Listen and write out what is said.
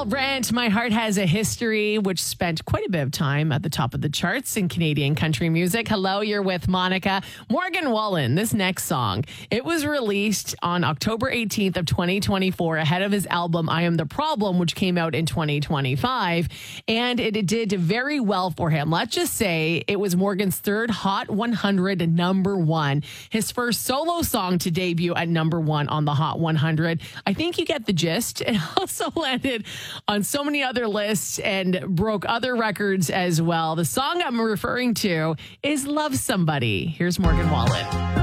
Paul Brandt, My Heart Has a History, which spent quite a bit of time at the top of the charts in Canadian country music. Hello, you're with Monica. Morgan Wallen, this next song, it was released on October 18th of 2024 ahead of his album I Am the Problem, which came out in 2025. And it did very well for him. Let's just say it was Morgan's third Hot 100 number one. His first solo song to debut at number one on the Hot 100. I think you get the gist. It also landed on so many other lists and broke other records as well. The song I'm referring to is Love Somebody. Here's Morgan Wallen.